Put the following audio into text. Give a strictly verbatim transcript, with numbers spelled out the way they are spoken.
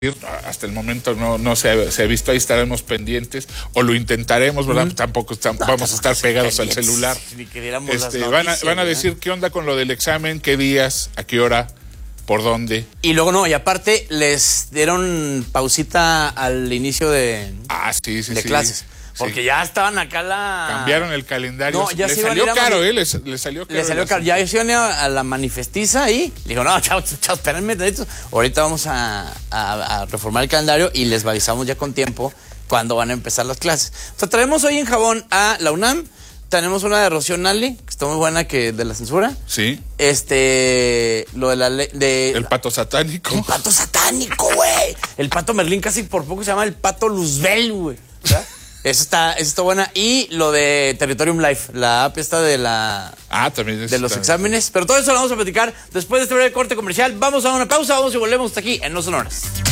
Hasta el momento no, no se, ha, se ha visto, ahí estaremos pendientes, o lo intentaremos, ¿verdad? Mm. Tampoco estamos, no, vamos a estar pegados al celular. Ni que diéramos este, las van, a, noticias, van a decir qué onda con lo del examen, qué días, a qué hora, por dónde. Y luego no, y aparte les dieron pausita al inicio de, ah, sí, sí, de sí. clases. Porque sí. Ya estaban acá la... Cambiaron el calendario. No, ya le se salió caro, mani... ¿eh? Le, le salió caro. Le salió caro. Ya se iban a la manifestiza ahí. Le dijo, no, chao, chao, espérenme. Ahorita vamos a, a, a reformar el calendario y les avisamos ya con tiempo cuándo van a empezar las clases. O sea, traemos hoy en Jabón a la UNAM. Tenemos una de Rocío Nale, que está muy buena, que de la censura. Sí. Este, lo de la ley de... El pato satánico. El pato satánico, güey. El pato Merlín casi por poco se llama el pato Luzbel, güey. ¿Verdad? Eso está, eso está buena. Y lo de Territorium Life, la app esta de la... Ah, también de los exámenes. Pero todo eso lo vamos a platicar después de este breve corte comercial. Vamos a una pausa, vamos y volvemos hasta aquí en No Sonoras.